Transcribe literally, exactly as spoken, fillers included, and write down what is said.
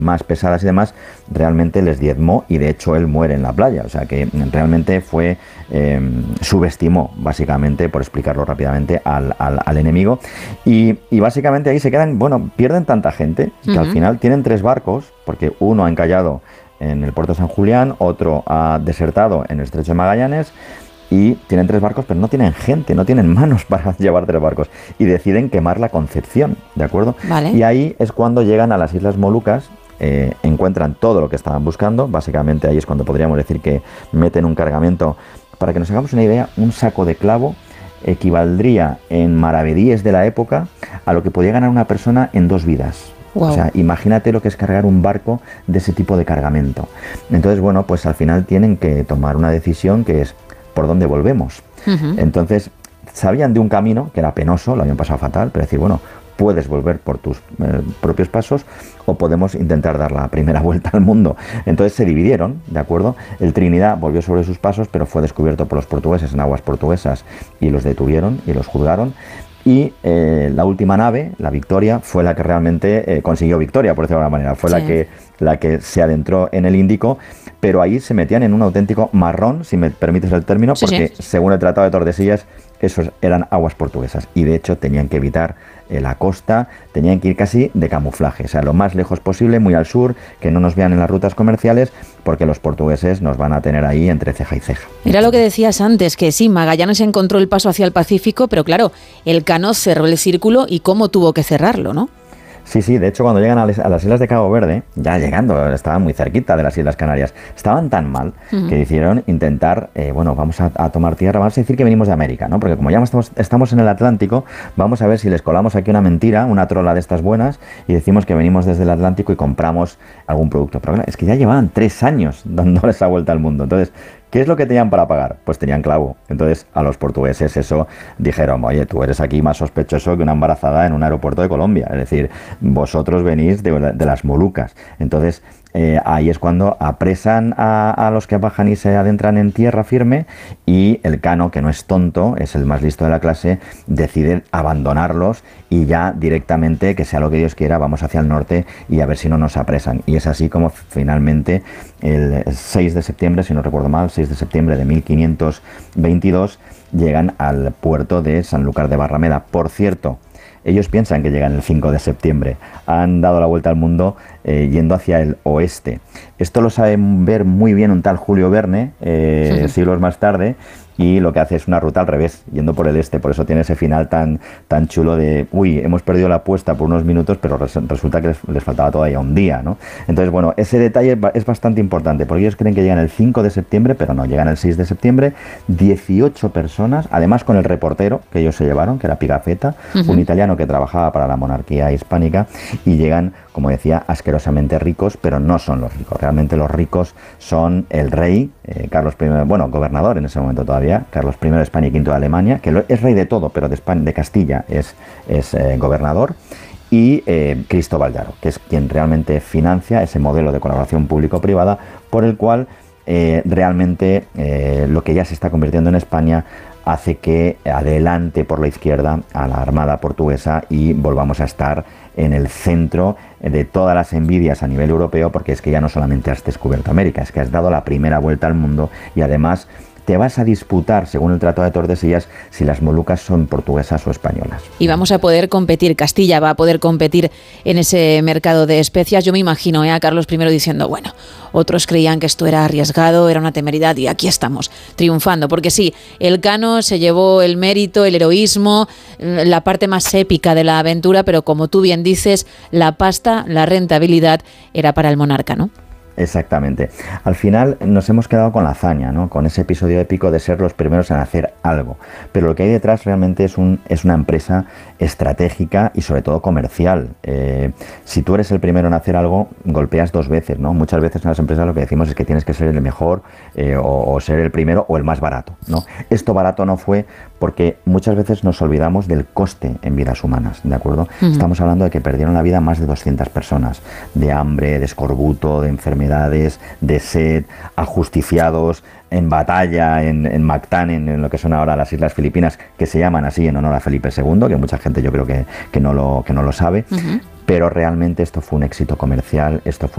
más pesadas y demás, realmente les diezmó y de hecho él muere en la playa. O sea que realmente fue, eh, subestimó básicamente, por explicarlo rápidamente, al, al, al enemigo. Y, y básicamente ahí se quedan, bueno, pierden tanta gente que uh-huh. al final tienen tres barcos, porque uno ha encallado en el puerto de San Julián, otro ha desertado en el estrecho de Magallanes, y tienen tres barcos, pero no tienen gente, no tienen manos para llevar tres barcos. Y deciden quemar la Concepción, ¿de acuerdo? Vale. Y ahí es cuando llegan a las Islas Molucas, eh, encuentran todo lo que estaban buscando. Básicamente ahí es cuando podríamos decir que meten un cargamento. Para que nos hagamos una idea, un saco de clavo equivaldría en maravedíes de la época a lo que podía ganar una persona en dos vidas. Wow. O sea, imagínate lo que es cargar un barco de ese tipo de cargamento. Entonces, bueno, pues al final tienen que tomar una decisión que es ¿por dónde volvemos? Uh-huh. Entonces, sabían de un camino que era penoso, lo habían pasado fatal, pero decir, bueno, puedes volver por tus eh, propios pasos o podemos intentar dar la primera vuelta al mundo. Entonces se dividieron, ¿de acuerdo? El Trinidad volvió sobre sus pasos, pero fue descubierto por los portugueses en aguas portuguesas y los detuvieron y los juzgaron. Y eh, la última nave, la Victoria, fue la que realmente eh, consiguió victoria, por decirlo de alguna manera. Fue sí. la que la que se adentró en el Índico, pero ahí se metían en un auténtico marrón, si me permites el término, sí, porque sí. según el Tratado de Tordesillas, esos eran aguas portuguesas. Y de hecho tenían que evitar eh, la costa, tenían que ir casi de camuflaje, o sea, lo más lejos posible, muy al sur, que no nos vean en las rutas comerciales, porque los portugueses nos van a tener ahí entre ceja y ceja. Era lo que decías antes, que sí, Magallanes encontró el paso hacia el Pacífico, pero claro, Elcano cerró el círculo y cómo tuvo que cerrarlo, ¿no? Sí, sí, de hecho cuando llegan a las islas de Cabo Verde, ya llegando, estaban muy cerquita de las Islas Canarias, estaban tan mal uh-huh. que decidieron intentar, eh, bueno, vamos a, a tomar tierra, vamos a decir que venimos de América, ¿no? Porque como ya estamos, estamos en el Atlántico, vamos a ver si les colamos aquí una mentira, una trola de estas buenas, y decimos que venimos desde el Atlántico y compramos algún producto. Pero claro, es que ya llevaban tres años dándole esa vuelta al mundo, entonces... ¿Qué es lo que tenían para pagar? Pues tenían clavo. Entonces a los portugueses eso dijeron, oye, tú eres aquí más sospechoso que una embarazada en un aeropuerto de Colombia. Es decir, vosotros venís de, de las Molucas. Entonces eh, ahí es cuando apresan a, a los que bajan y se adentran en tierra firme, y Elcano, que no es tonto, es el más listo de la clase, decide abandonarlos y ya directamente, que sea lo que Dios quiera, vamos hacia el norte y a ver si no nos apresan. Y es así como finalmente el seis de septiembre, si no recuerdo mal, seis de septiembre de mil quinientos veintidós, llegan al puerto de Sanlúcar de Barrameda. Por cierto, ellos piensan que llegan el cinco de septiembre. Han dado la vuelta al mundo eh, yendo hacia el oeste. Esto lo sabe ver muy bien un tal Julio Verne, eh, sí. siglos más tarde, y lo que hace es una ruta al revés, yendo por el este. Por eso tiene ese final tan, tan chulo de, uy, hemos perdido la apuesta por unos minutos, pero res, resulta que les, les faltaba todavía un día, ¿no? Entonces, bueno, ese detalle es bastante importante, porque ellos creen que llegan el cinco de septiembre, pero no, llegan el seis de septiembre, dieciocho personas, además con el reportero que ellos se llevaron, que era Pigafetta, uh-huh. un italiano que trabajaba para la monarquía hispánica, y llegan, como decía, asquerosamente ricos, pero no son los ricos. Realmente los ricos son el rey, eh, Carlos primero, bueno, gobernador en ese momento todavía, Carlos primero de España y quinto de Alemania, que lo, es rey de todo, pero de, España, de Castilla es, es eh, gobernador, y eh, Cristóbal Llaro, que es quien realmente financia ese modelo de colaboración público-privada por el cual eh, realmente eh, lo que ya se está convirtiendo en España hace que adelante por la izquierda a la Armada portuguesa y volvamos a estar en el centro de todas las envidias a nivel europeo, porque es que ya no solamente has descubierto América, es que has dado la primera vuelta al mundo y además te vas a disputar, según el Tratado de Tordesillas, si las Molucas son portuguesas o españolas. Y vamos a poder competir, Castilla va a poder competir en ese mercado de especias. Yo me imagino ¿eh? a Carlos primero diciendo, bueno, otros creían que esto era arriesgado, era una temeridad, y aquí estamos, triunfando. Porque sí, Elcano se llevó el mérito, el heroísmo, la parte más épica de la aventura, pero como tú bien dices, la pasta, la rentabilidad era para el monarca, ¿no? Exactamente. Al final nos hemos quedado con la hazaña, ¿no? Con ese episodio épico de ser los primeros en hacer algo. Pero lo que hay detrás realmente es, un, es una empresa estratégica y sobre todo comercial. Eh, si tú eres el primero en hacer algo, golpeas dos veces, ¿no? Muchas veces en las empresas lo que decimos es que tienes que ser el mejor eh, o, o ser el primero o el más barato, ¿no? Esto barato no fue porque muchas veces nos olvidamos del coste en vidas humanas, ¿de acuerdo? Uh-huh. Estamos hablando de que perdieron la vida más de doscientas personas, de hambre, de escorbuto, de enfermedades, de sed, ajusticiados en batalla en, en Mactán, en, en lo que son ahora las Islas Filipinas, que se llaman así en honor a Felipe segundo, que mucha gente yo creo que, que, no, lo, que no lo sabe, uh-huh. pero realmente esto fue un éxito comercial, esto fue